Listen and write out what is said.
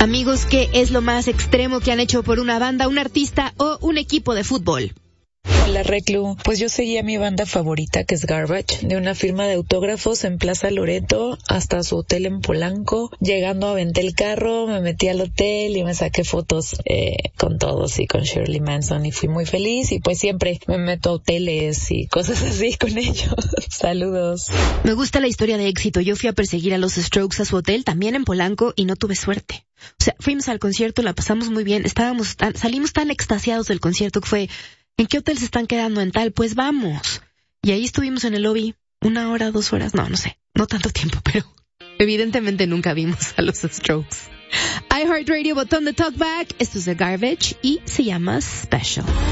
Amigos, ¿qué es lo más extremo que han hecho por una banda, un artista o un equipo de fútbol? Hola Reclu, pues yo seguí a mi banda favorita, que es Garbage, de una firma de autógrafos en Plaza Loreto hasta su hotel en Polanco. Llegando aventé el carro, me metí al hotel y me saqué fotos con todos y con Shirley Manson y fui muy feliz, y pues siempre me meto a hoteles y cosas así con ellos. Saludos. Me gusta la historia de éxito. Yo fui a perseguir a los Strokes a su hotel, también en Polanco, y no tuve suerte. O sea, fuimos al concierto, la pasamos muy bien, salimos tan extasiados del concierto que fue: ¿en qué hotel se están quedando? En tal, pues vamos. Y ahí estuvimos en el lobby 1 hora, 2 horas, no sé, no tanto tiempo, pero evidentemente nunca vimos a los Strokes. iHeartRadio, botón de talkback. Esto es The Garbage y se llama Special.